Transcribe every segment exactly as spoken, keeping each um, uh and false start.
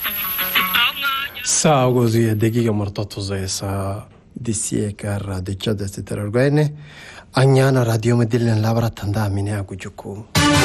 Saa così dakika martatu zay saa disiye kar radio chada sitara gwaine anyana radio medillen labra tanda mine agujuku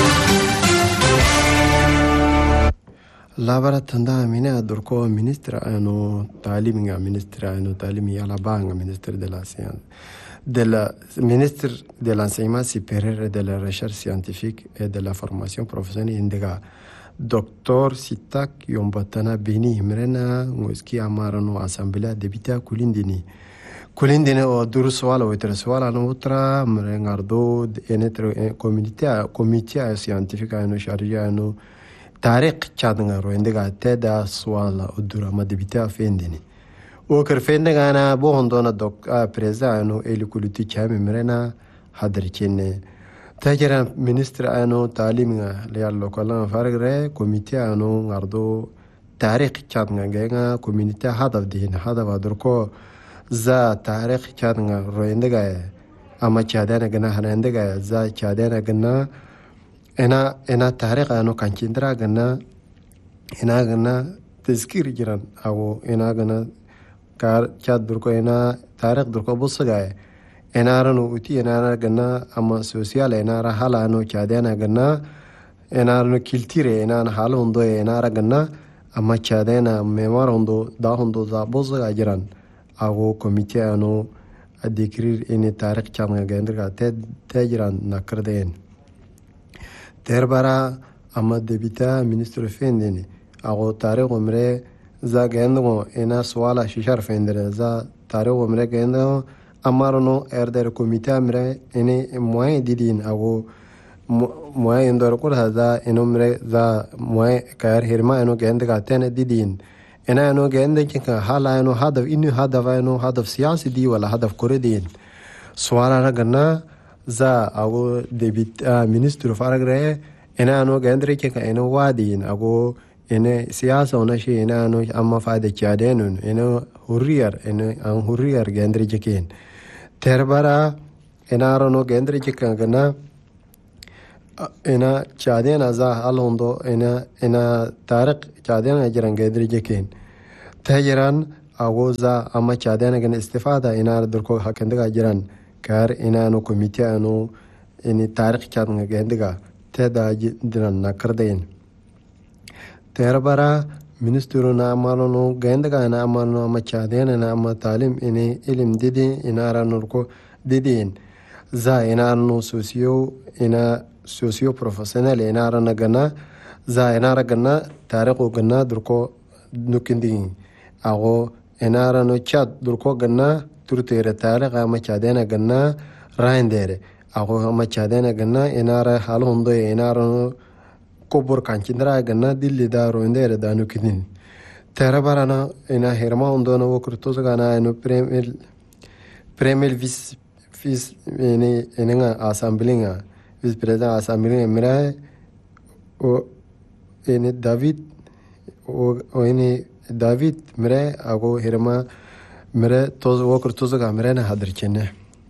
labra tanda mine adurko ministra ano talim ministra ano talim yala banga ministre de la science de la ministre de l'enseignement supérieur et de la recherche scientifique et de la formation professionnelle indiga Doctor Sitak Yombatana Beni Himrena Ngoski Amarano Assemblea Debita Kulindini Kulindini o Dursuala o Tersuala Nutra Mrengardo Enetre Comitea Comitea Scientifica no Sharia no Tarek Chadangaro Indiga Teda Swala Udurama Debita Fendini O Kerfendagana Bohondona Doc Presano Elikuluti Chami Mrena Hadrikene Tajara ministre ano talimga leal lokalan fargre comité ano ngardo tarikh chatnga genga community hadaf din hadaf adurko za tarikh chatnga roendega ama chadana gana hanendega za chadana gana ena ena tarikh ano kanchindra gana ena gana tazkir jiran awo ena gana kar chat durko ena tarikh durko busga enarano uti enara gana ama social enara halano chadena gana enarano kiltire enana halondo enara gana ama chadena memorondo da hondo za boza ajiran ago comité ano adikrir ene tarikh changa gendra te tejiran nakrden terbara ama debita ministre fendeni ago tarikh umre za gendo ena swala shishar fendere za tarikh umre gendo Amarono erder comité amre ene moyen didin ago moyen ndor ko hada enomre za moyen kar hirma eno gende ga tene didin ena eno gende ka hala eno hadaf inu hadaf eno hadaf siyasi di wala hadaf koredin swala ganna za ago debit ministro faragre ena eno gende ka eno wadin ago ene siyasa ona shi ena eno amma faade chadenun eno hurriyar eno an hurriyar gendre jeken terbara enaro no gendre jikangana ena chadena za alondo ena ena tarik chadena jiran gendre jiken tajiran agoza ama chadena gan istifada ena durko hakendaga jiran kar ena no comité ano eni tarik chadena gendaga teda jiran nakarden terbara ministru na amano gendaga na amano machadena na ama talim ene ilim didi inara nurko didin za inarno socio ina socio professionnel inara nagana za inara gana tariqo gana durko nukindi ago inara no chat durko gana turtere tariqa machadena gana raindere ago machadena gana inara halondo inara kobor kanchindra gana dilli daro indere danu kidin terabarana ina herma ondona wokurtos gana no premier premier vice vice ene enga assemblinga vice president assemblinga mira o ene David o ene David mira ago herma mira toz wokurtos ga mira na hadirchene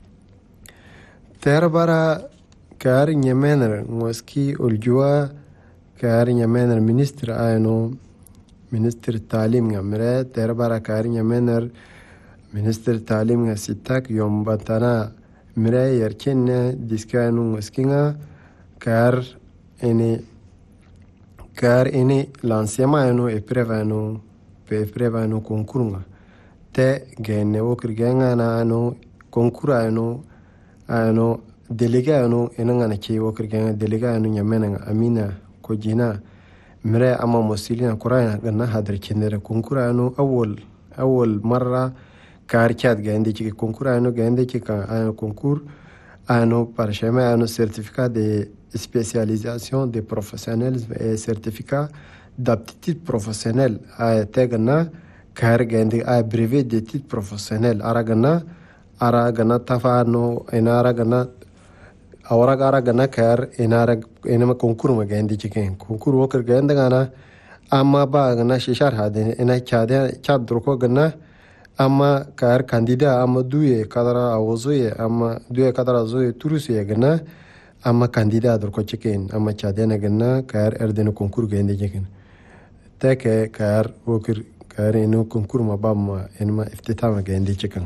terabara kar nyemener ngoski uljua karinya mener ministre ayno ministre talim ngamre terbara karinya mener ministre talim nga sitak yombatana mire yerkenne diskanu ngaskinga kar ene kar ene lancement ayno e prevano pe prevano konkurunga te gene wokirgenga na ano konkura ayno ayno delega ayno enanga na ke wokirgenga delega ayno nyamenanga amina ko jina mire ama musilina qur'ana ganna hadar kinere konkura ano awol awol marra kar chat gande ki konkura ano gande ki ka ano concours ano parcheme ano certificat de spécialisation des professionnels et certificat d'aptitude professionnelle a tegna kar gande a brevet d'études professionnelles aragana aragana tafano enara gana awara gara gana kar enara enama konkur ma gandi chiken konkur woker ganda gana amma ba gana shishar hade ena chade chad droko gana amma kar kandida amma duye kadara awozuye amma duye kadara zoye turusiye gana amma kandida droko chiken amma chade na gana kar erdene konkur gandi chiken تاك كار وكر كارينو كونكور ما بام إنما افتتاح عندي شكل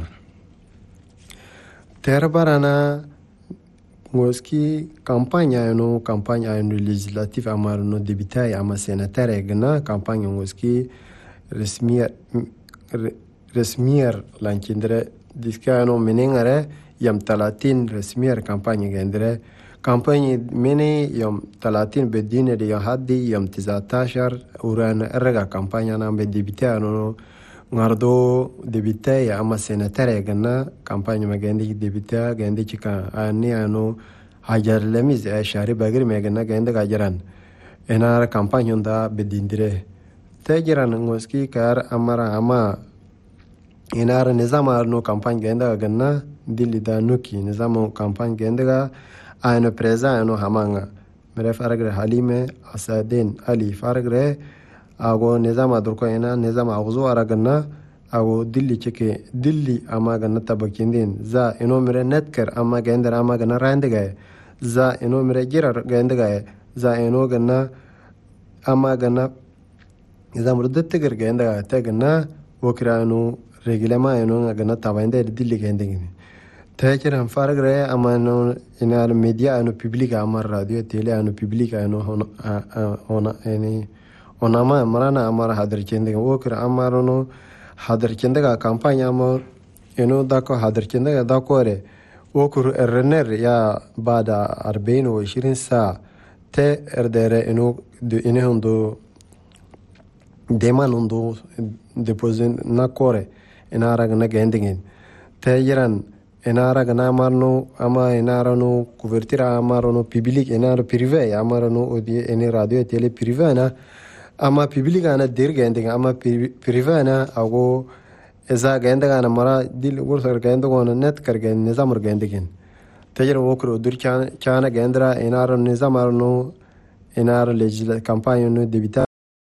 تربارنا موسكي كامبانيا إنه كامبانيا إنه ليجيسلاتيف أمار إنه ديبيتاي أما سيناتير إجنا كامبانيا موسكي رسمية رسمير لانكندرة ديسكا إنه منينغرة يوم ثلاثين رسمير كامبانيا عندرة كامبانيا مني يوم ثلاثين بدينة يوم هادي يوم تسعة عشر وران أرجع كامبانيا نام بديبيتاي إنه ngardoo debitay ama senatare ganna kampanya magandi debita gandi chika ani ano hajar lemiz ashari bagir megana ganda gajaran enar kampanya da bedindire tajiran ngoski kar amara ama enar nizama no kampanya ganda ganna dilli da nuki nizama kampanya ganda ga ano preza ano hamanga mere faragre halime asadin ali faragre ago nizama durko ena nizama agzo aragna ago dilli cheke dilli ama ganna tabakindin za eno mere netker ama gender ama ganna randiga za eno mere jirar gandiga za eno ganna ama ganna nizam rudetger gandiga tagna wokrano reglema eno ganna tabande dilli gandingin tajiran faragre ama no ina media ano public ama radio tele ano public ano ona eni onama marana amara hadar chendega wokra amarono hadar chendega kampanya mo eno dako hadar chendega dakore wokur erner ya bada أربعين و عشرين ساعة te erdere eno de enehondo demanondo deposit na kore enara gna gendingen te yiran enara gna marno ama enara no couverture amarono public enara privé amarono odi ene radio tele privé na ama public ana dirga ending ama privé ana ago eza genda ana mara dil gursar genda gona net karga nizam gendingen tajer wokro dur chana chana gendra enar nizam arno enar legisla campagne no debita